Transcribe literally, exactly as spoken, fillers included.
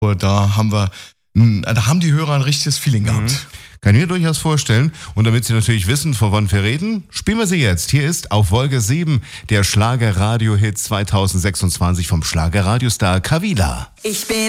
Da haben wir, da haben die Hörer ein richtiges Feeling gehabt. Mhm. Kann ich mir durchaus vorstellen. Und damit Sie natürlich wissen, von wann wir reden, spielen wir sie jetzt. Hier ist auf Wolke sieben der Schlager-Radio-Hit zweitausendsechsundzwanzig vom Schlager-Radiostar Kavila. Ich bin